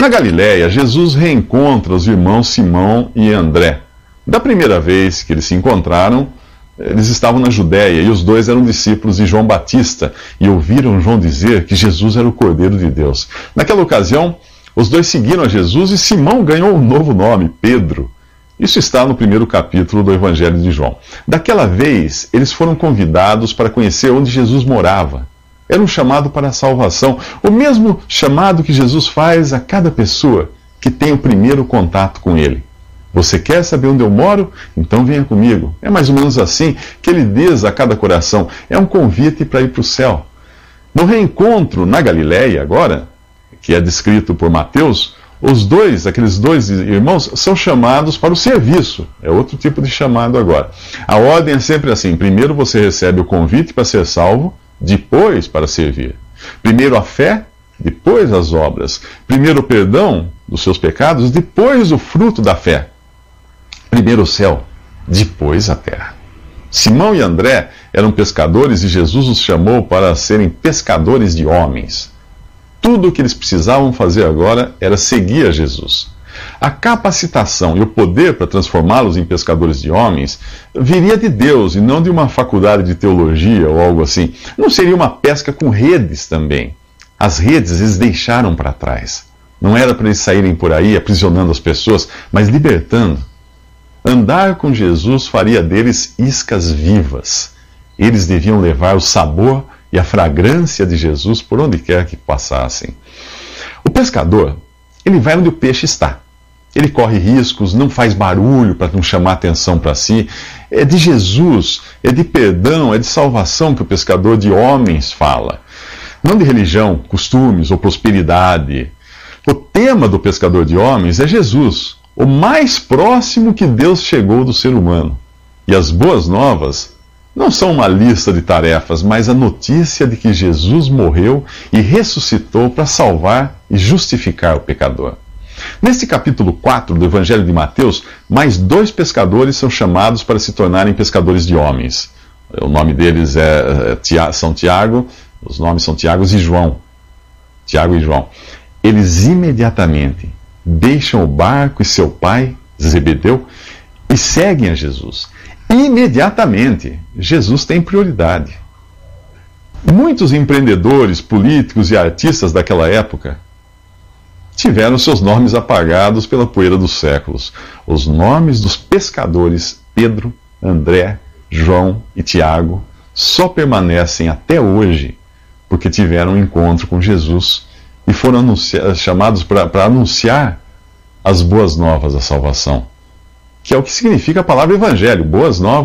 Na Galiléia, Jesus reencontra os irmãos Simão e André. Da primeira vez que eles se encontraram, eles estavam na Judéia e os dois eram discípulos de João Batista e ouviram João dizer que Jesus era o Cordeiro de Deus. Naquela ocasião, os dois seguiram a Jesus e Simão ganhou um novo nome, Pedro. Isso está no primeiro capítulo do Evangelho de João. Daquela vez, eles foram convidados para conhecer onde Jesus morava. Era um chamado para a salvação, o mesmo chamado que Jesus faz a cada pessoa que tem o primeiro contato com Ele. Você quer saber onde eu moro? Então venha comigo. É mais ou menos assim que ele diz a cada coração. É um convite para ir para o céu. No reencontro na Galiléia, agora, que é descrito por Mateus, aqueles dois irmãos, são chamados para o serviço. É outro tipo de chamado agora. A ordem é sempre assim: primeiro você recebe o convite para ser salvo, depois para servir. Primeiro a fé, depois as obras. Primeiro o perdão dos seus pecados, depois o fruto da fé. Primeiro o céu, depois a terra. Simão e André eram pescadores e Jesus os chamou para serem pescadores de homens. Tudo o que eles precisavam fazer agora era seguir a Jesus. A capacitação e o poder para transformá-los em pescadores de homens viria de Deus e não de uma faculdade de teologia ou algo assim. Não seria uma pesca com redes também. As redes eles deixaram para trás. Não era para eles saírem por aí aprisionando as pessoas, mas libertando. Andar com Jesus faria deles iscas vivas. Eles deviam levar o sabor e a fragrância de Jesus por onde quer que passassem. O pescador, ele vai onde o peixe está. Ele corre riscos, não faz barulho para não chamar atenção para si. É de Jesus, é de perdão, é de salvação que o pescador de homens fala. Não de religião, costumes ou prosperidade. O tema do pescador de homens é Jesus, o mais próximo que Deus chegou do ser humano. E as boas novas não são uma lista de tarefas, mas a notícia de que Jesus morreu e ressuscitou para salvar e justificar o pecador. Neste capítulo 4 do Evangelho de Mateus, mais 2 pescadores são chamados para se tornarem pescadores de homens. O nome deles são Tiago, os nomes são Tiago e João. Tiago e João. Eles imediatamente deixam o barco e seu pai, Zebedeu, e seguem a Jesus. Imediatamente, Jesus tem prioridade. Muitos empreendedores, políticos e artistas daquela época tiveram seus nomes apagados pela poeira dos séculos. Os nomes dos pescadores Pedro, André, João e Tiago só permanecem até hoje porque tiveram um encontro com Jesus e foram chamados para anunciar as boas novas da salvação, que é o que significa a palavra evangelho, boas novas.